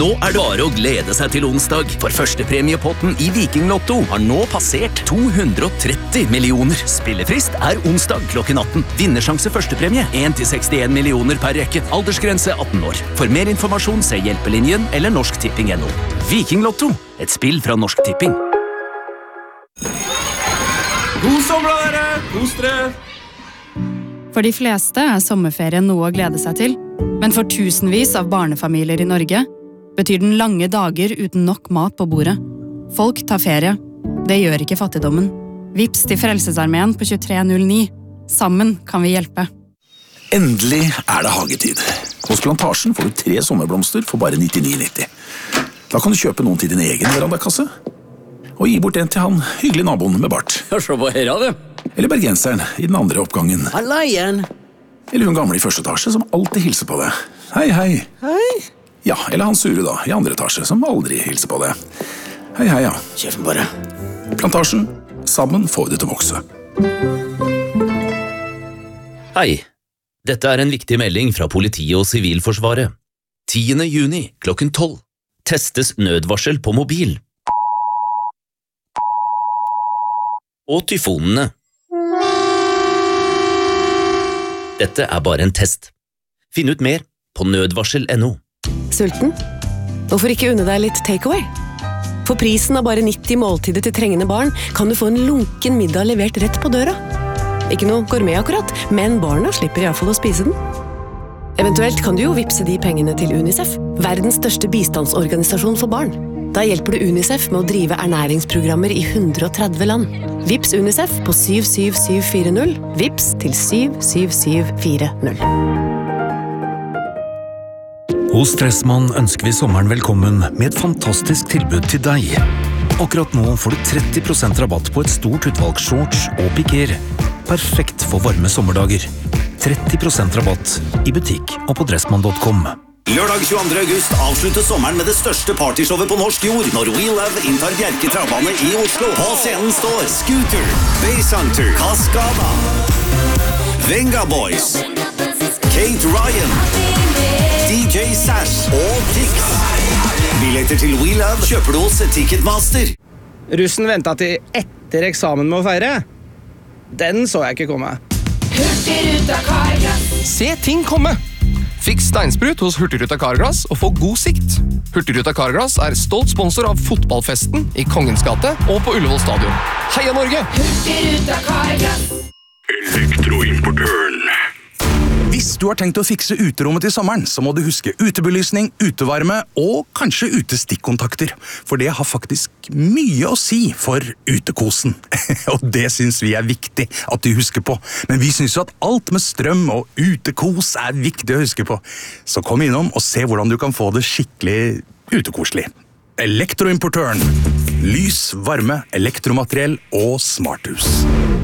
Nå det bare å glede seg til onsdag, for førstepremiepotten i Viking Lotto har nå passert 230 millioner. Spillefrist onsdag klokken 18. Vinnersjanse førstepremie 1-61 millioner per rekke. Aldersgrense 18 år. For mer informasjon se Hjelpelinjen eller norsktipping.no. Viking Lotto, et spill fra Norsk Tipping. God sommer dere! Kos dere! For de fleste sommerferien noe å glede seg til, men for tusenvis av barnefamilier i Norge betyr den lange dager uten nok mat på bordet. Folk tar ferie. Det gjør ikke fattigdommen. Vips til Frelsesarmeen på 2309. Sammen kan vi hjelpe. Endelig det hagetid. Hos Plantasjen får du 3 sommerblomster for bare 99,90. Da kan du kjøpe noen til din egen verandakasse, og gi bort en til han hyggelig naboen med bart. Ja, se på her, du. Eller bergenseren i den andre oppgangen. Halla igjen. Eller hun gamle i første etasje som alltid hilser på deg. Hei, hei. Hei. Ja, eller han sure da, i andre etasje som aldri hilser på deg. Hei, hei, ja. Kjøfen bare. Plantasjen. Sammen får vi det til å vokse. Hei, dette en viktig melding fra politiet og Sivilforsvaret. 10. juni klokken 12. Testes nødvarsel på mobil. Og tyfonene. Dette bare en test. Finn ut mer på nødvarsel.no. Sulten? Hvorfor ikke unne deg litt takeaway? For prisen av bare 90 måltider til trengende barn kan du få en lunken middag levert rett på døra. Ikke noe gourmet akkurat, men barna slipper i hvert fall å spise den. Eventuelt kan du jo vipse de pengene til UNICEF, verdens største bistandsorganisasjon for barn. Da hjelper du UNICEF med å drive ernæringsprogrammer i 130 land. Vips UNICEF på 77740. Vips til 77740. Hos Dressmann ønsker vi sommeren velkommen med et fantastisk tilbud til deg. Akkurat nå får du 30% rabatt på et stort utvalg shorts og piker. Perfekt for varme sommerdager. 30% rabatt i butikk og på dressmann.com. Lørdag 22. august avslutter sommeren med det største partyshowet på norsk jord når We Love inntar Bjerke Travbane i Oslo. På scenen står Scooter, Basshunter, Cascada, Venga Boys, Kate Ryan, DJ Sash og Tix. Billetter til We Love kjøper du hos Ticketmaster. Russen ventet til etter eksamen med å feire. Den så jeg ikke komme. Hurtigruta Carglass. Se ting komme! Fiks steinsprut hos Hurtigruta Carglass og få god sikt. Hurtigruta Carglass stolt sponsor av fotballfesten i Kongens gate og på Ullevål stadion. Heia Norge! Hurtigruta Carglass. Elektroimportøren. Hvis du har tenkt å fikse uterommet til sommeren, så må du huske utebelysning, utevarme og kanskje utestikkontakter. For det har faktisk mye å si for utekosen. Og det synes vi viktig at du husker på. Men vi synes jo at alt med strøm og utekos viktig å huske på. Så kom innom og se hvordan du kan få det skikkelig utekoselig. Elektroimportøren. Lys, varme, elektromateriell og smarthus.